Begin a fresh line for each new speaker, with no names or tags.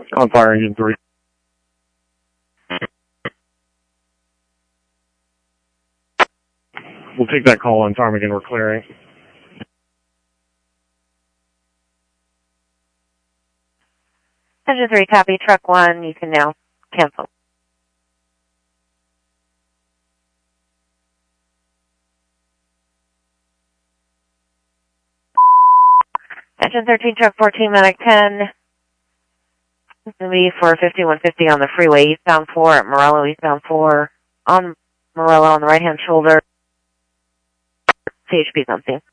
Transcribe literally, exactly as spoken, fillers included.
On fire engine three. We'll take that call on Ptarmigan. We're clearing.
Engine three, copy. Truck one, you can now cancel. Engine thirteen, truck fourteen, medic ten. It's going to be for fifty-one fifty on the freeway, eastbound four at Morello, eastbound four on Morello on the right-hand shoulder. C H P something.